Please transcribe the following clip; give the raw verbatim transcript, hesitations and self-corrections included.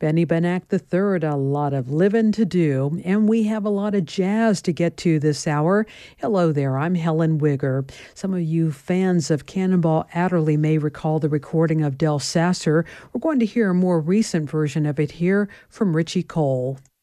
Benny Benack the third, a lot of living to do, and we have a lot of jazz to get to this hour. Hello there, I'm Helen Wigger. Some of you fans of Cannonball Adderley may recall the recording of Del Sasser. We're going to hear a more recent version of it here from Richie Cole.